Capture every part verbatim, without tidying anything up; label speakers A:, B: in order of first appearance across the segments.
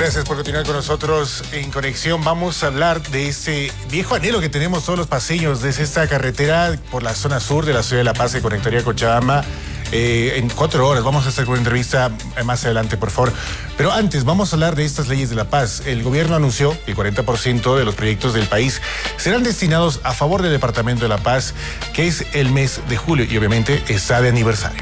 A: Gracias por continuar con nosotros en Conexión. Vamos a hablar de ese viejo anhelo que tenemos todos los paseños, de esta carretera por la zona sur de la ciudad de La Paz que conectaría Cochabamba eh, en cuatro horas. Vamos a hacer una entrevista más adelante, por favor. Pero antes, vamos a hablar de estas leyes de La Paz. El gobierno anunció que el cuarenta por ciento de los proyectos del país serán destinados a favor del departamento de La Paz, que es el mes de julio y obviamente está de aniversario.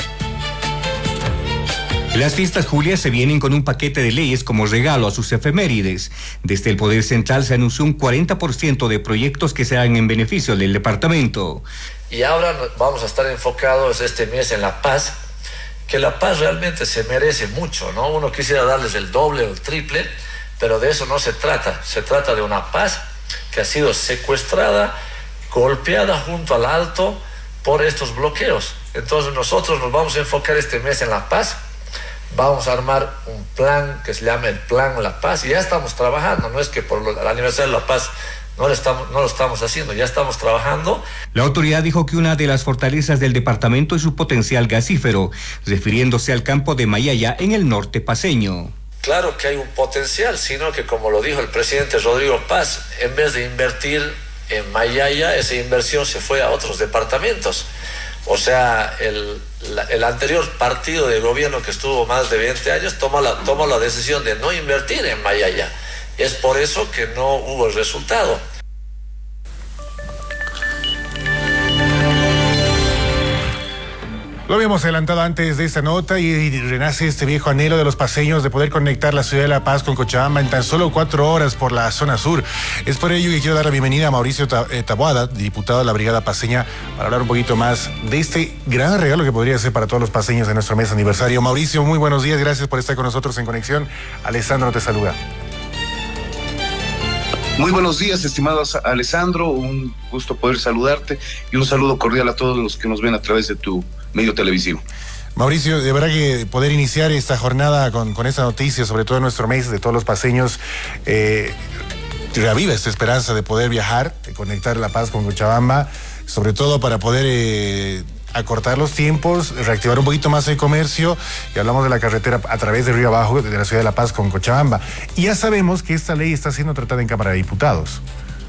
B: Las fiestas Julias se vienen con un paquete de leyes como regalo a sus efemérides. Desde el Poder Central se anunció un cuarenta por ciento de proyectos que serán en beneficio del departamento.
C: Y ahora vamos a estar enfocados este mes en La Paz, que La Paz realmente se merece mucho, ¿no? Uno quisiera darles el doble o el triple, pero de eso no se trata. Se trata de una Paz que ha sido secuestrada, golpeada junto al Alto por estos bloqueos. Entonces nosotros nos vamos a enfocar este mes en La Paz. Vamos a armar un plan que se llama el Plan La Paz y ya estamos trabajando. No es que por el aniversario de La Paz no lo estamos, no lo estamos haciendo, ya estamos trabajando.
B: La autoridad dijo que una de las fortalezas del departamento es su potencial gasífero, refiriéndose al campo de Mayaya en el norte paceño.
C: Claro que hay un potencial, sino que como lo dijo el presidente Rodrigo Paz, en vez de invertir en Mayaya, esa inversión se fue a otros departamentos. O sea, el, la, el anterior partido de gobierno que estuvo más de veinte años tomó la, tomó la decisión de no invertir en Mayaya. Es por eso que no hubo el resultado.
A: Lo habíamos adelantado antes de esta nota y renace este viejo anhelo de los paseños de poder conectar la ciudad de La Paz con Cochabamba en tan solo cuatro horas por la zona sur. Es por ello que quiero dar la bienvenida a Mauricio Taboada, diputado de la Brigada Paceña, para hablar un poquito más de este gran regalo que podría ser para todos los paseños de nuestro mes aniversario. Mauricio, muy buenos días, gracias por estar con nosotros en Conexión. Alessandro te saluda.
D: Muy buenos días, estimado Alessandro, un gusto poder saludarte y un saludo cordial a todos los que nos ven a través de tu medio televisivo.
A: Mauricio, de verdad que poder iniciar esta jornada con, con esta noticia, sobre todo en nuestro mes de todos los paseños, eh, reaviva esta esperanza de poder viajar, de conectar La Paz con Cochabamba, sobre todo para poder eh, acortar los tiempos, reactivar un poquito más el comercio, y hablamos de la carretera a través de Río Abajo, de la ciudad de La Paz con Cochabamba. Y ya sabemos que esta ley está siendo tratada en Cámara de Diputados.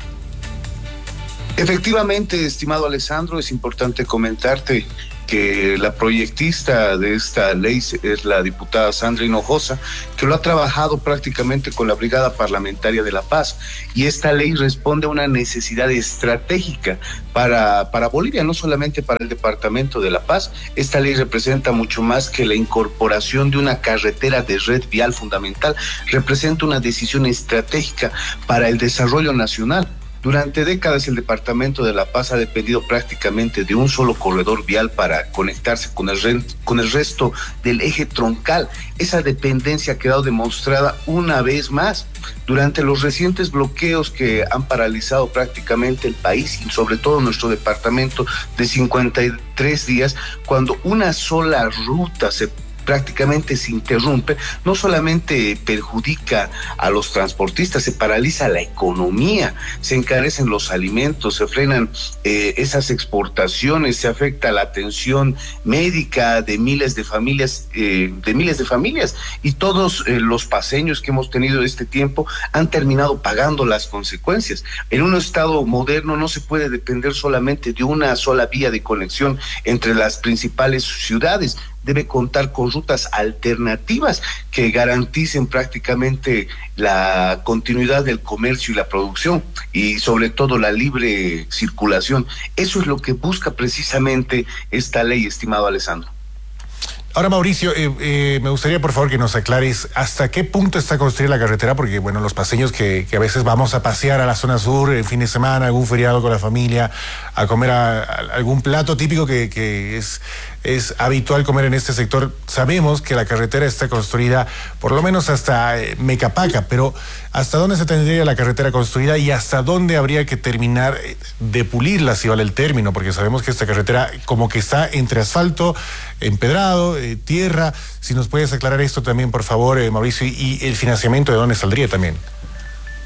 D: Efectivamente, estimado Alessandro, es importante comentarte que la proyectista de esta ley es la diputada Sandra Hinojosa, que lo ha trabajado prácticamente con la Brigada Parlamentaria de La Paz, y esta ley responde a una necesidad estratégica para, para Bolivia, no solamente para el departamento de La Paz. Esta ley representa mucho más que la incorporación de una carretera de red vial fundamental, representa una decisión estratégica para el desarrollo nacional. Durante décadas el departamento de La Paz ha dependido prácticamente de un solo corredor vial para conectarse con el, re, con el resto del eje troncal. Esa dependencia ha quedado demostrada una vez más durante los recientes bloqueos que han paralizado prácticamente el país y sobre todo nuestro departamento de cincuenta y tres días, cuando una sola ruta se prácticamente se interrumpe, no solamente perjudica a los transportistas, se paraliza la economía, se encarecen los alimentos, se frenan eh, esas exportaciones, se afecta la atención médica de miles de familias, eh, de miles de familias, y todos eh, los paseños que hemos tenido este tiempo han terminado pagando las consecuencias. En un estado moderno no se puede depender solamente de una sola vía de conexión entre las principales ciudades. Debe contar con rutas alternativas que garanticen prácticamente la continuidad del comercio y la producción y sobre todo la libre circulación. Eso es lo que busca precisamente esta ley, estimado Alessandro.
A: Ahora, Mauricio, eh, eh, me gustaría por favor que nos aclares hasta qué punto está construida la carretera, porque bueno, los paseños que, que a veces vamos a pasear a la zona sur el fin de semana, algún feriado con la familia, a comer a, a algún plato típico que, que es, es habitual comer en este sector, sabemos que la carretera está construida por lo menos hasta eh, Mecapaca, pero ¿hasta dónde se tendría la carretera construida y hasta dónde habría que terminar de pulirla, si vale el término? Porque sabemos que esta carretera como que está entre asfalto, empedrado, eh, tierra. Si nos puedes aclarar esto también, por favor, eh, Mauricio, y, y el financiamiento de dónde saldría también.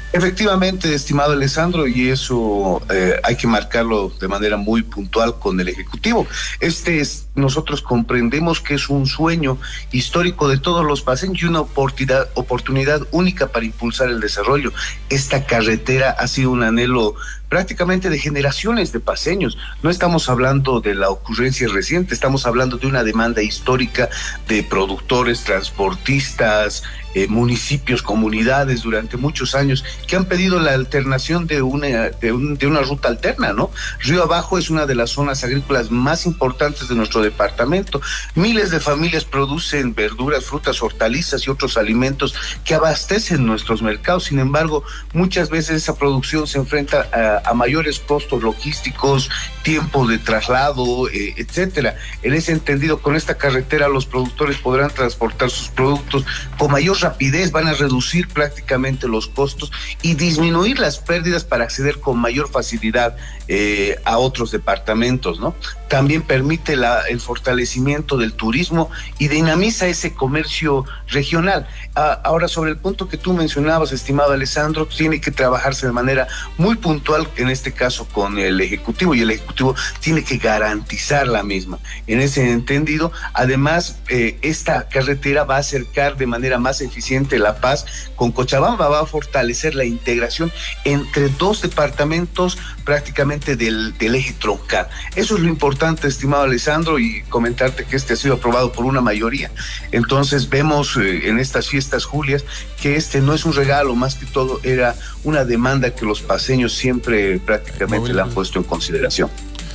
D: Efectivamente, estimado Alessandro, y eso eh, hay que marcarlo de manera muy puntual con el Ejecutivo. Este es, nosotros comprendemos que es un sueño histórico de todos los paseños y una oportunidad, oportunidad única para impulsar el desarrollo. Esta carretera ha sido un anhelo prácticamente de generaciones de paseños. No estamos hablando de la ocurrencia reciente, estamos hablando de una demanda histórica de productores, transportistas, eh, municipios, comunidades durante muchos años que han pedido la alternación de una, de, un, de una ruta alterna, ¿no? Río Abajo es una de las zonas agrícolas más importantes de nuestro departamento. Miles de familias producen verduras, frutas, hortalizas y otros alimentos que abastecen nuestros mercados. Sin embargo, muchas veces esa producción se enfrenta a, a mayores costos logísticos, tiempo de traslado, eh, etcétera. En ese entendido, con esta carretera los productores podrán transportar sus productos con mayor rapidez, van a reducir prácticamente los costos y disminuir las pérdidas para acceder con mayor facilidad eh, a otros departamentos, ¿no? También permite la, el fortalecimiento del turismo y dinamiza ese comercio regional. Ah, ahora, sobre el punto que tú mencionabas, estimado Alessandro, tiene que trabajarse de manera muy puntual, en este caso con el Ejecutivo, y el Ejecutivo tiene que garantizar la misma. En ese entendido, además, eh, esta carretera va a acercar de manera más eficiente La Paz con Cochabamba, va a fortalecer la integración entre dos departamentos prácticamente del, del eje troncal. Eso es lo importante, estimado Alessandro, y comentarte que este ha sido aprobado por una mayoría. Entonces vemos eh, en estas fiestas Julias que este no es un regalo, más que todo era una demanda que los paseños siempre prácticamente le han puesto en consideración.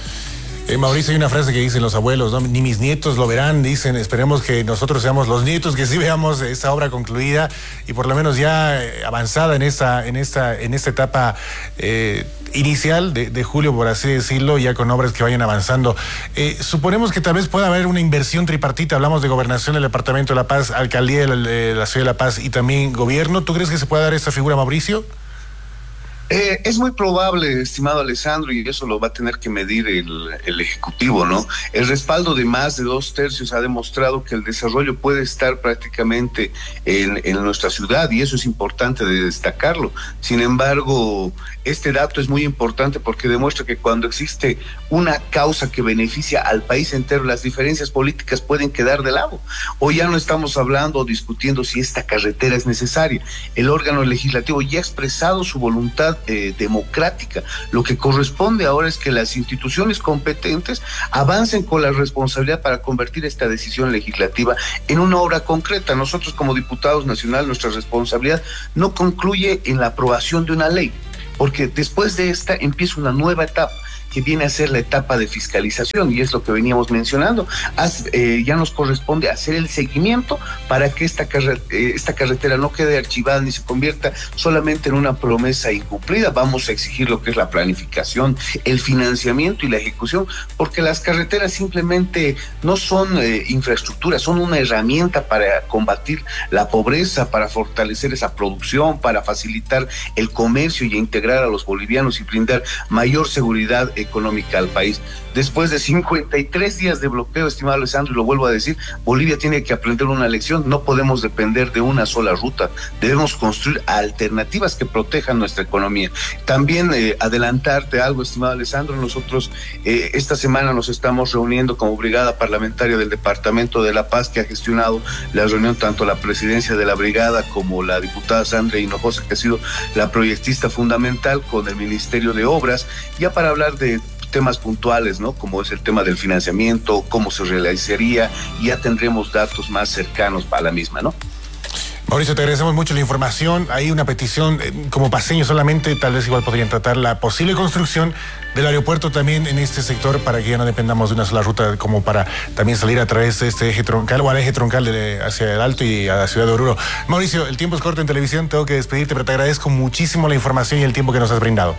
A: Eh, Mauricio, hay una frase que dicen los abuelos, ¿no? Ni mis nietos lo verán, dicen, esperemos que nosotros seamos los nietos que sí veamos esta obra concluida y por lo menos ya eh, avanzada en esta, en esta, en esta etapa eh, inicial de, de julio, por así decirlo, ya con obras que vayan avanzando. Eh, suponemos que tal vez pueda haber una inversión tripartita, hablamos de gobernación del Departamento de La Paz, alcaldía de la, de la Ciudad de La Paz y también gobierno. ¿Tú crees que se pueda dar esta figura, Mauricio?
D: Eh, es muy probable, estimado Alessandro, y eso lo va a tener que medir el, el Ejecutivo, ¿no? El respaldo de más de dos tercios ha demostrado que el desarrollo puede estar prácticamente en, en nuestra ciudad, y eso es importante de destacarlo. Sin embargo, este dato es muy importante porque demuestra que cuando existe una causa que beneficia al país entero, las diferencias políticas pueden quedar de lado. Hoy ya no estamos hablando o discutiendo si esta carretera es necesaria. El órgano legislativo ya ha expresado su voluntad Eh, democrática. Lo que corresponde ahora es que las instituciones competentes avancen con la responsabilidad para convertir esta decisión legislativa en una obra concreta. Nosotros como diputados nacionales, nuestra responsabilidad no concluye en la aprobación de una ley, porque después de esta empieza una nueva etapa que viene a ser la etapa de fiscalización, y es lo que veníamos mencionando. As, eh, ya nos corresponde hacer el seguimiento para que esta, carre, eh, esta carretera no quede archivada ni se convierta solamente en una promesa incumplida. Vamos a exigir lo que es la planificación, el financiamiento y la ejecución, porque las carreteras simplemente no son eh, infraestructuras, son una herramienta para combatir la pobreza, para fortalecer esa producción, para facilitar el comercio y integrar a los bolivianos y brindar mayor seguridad económica al país. Después de cincuenta y tres días de bloqueo, estimado Alessandro, y lo vuelvo a decir, Bolivia tiene que aprender una lección. No podemos depender de una sola ruta, debemos construir alternativas que protejan nuestra economía. También eh, adelantarte algo, estimado Alessandro, nosotros eh, esta semana nos estamos reuniendo como brigada parlamentaria del Departamento de La Paz, que ha gestionado la reunión tanto la presidencia de la brigada como la diputada Sandra Hinojosa, que ha sido la proyectista fundamental, con el Ministerio de Obras, ya para hablar de temas puntuales, ¿no? Como es el tema del financiamiento, cómo se realizaría, y ya tendremos datos más cercanos para la misma, ¿no?
A: Mauricio, te agradecemos mucho la información. Hay una petición, eh, como paseño solamente, tal vez igual podrían tratar la posible construcción del aeropuerto también en este sector para que ya no dependamos de una sola ruta, como para también salir a través de este eje troncal o al eje troncal de, hacia el Alto y a la ciudad de Oruro. Mauricio, el tiempo es corto en televisión, tengo que despedirte, pero te agradezco muchísimo la información y el tiempo que nos has brindado.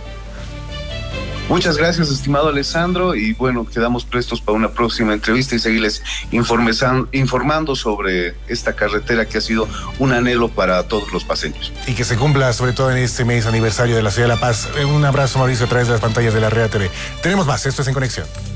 D: Muchas gracias, estimado Alessandro, y bueno, quedamos prestos para una próxima entrevista y seguirles informando sobre esta carretera que ha sido un anhelo para todos los paseños.
A: Y que se cumpla sobre todo en este mes aniversario de la Ciudad de La Paz. Un abrazo, Mauricio, a través de las pantallas de la Red T V. Tenemos más, esto es En Conexión.